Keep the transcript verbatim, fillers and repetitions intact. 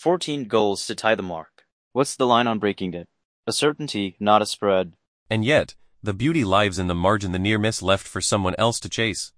fourteen goals to tie the mark. What's the line on breaking it? A certainty, not a spread. And yet, the beauty lies in the margin the near miss left for someone else to chase.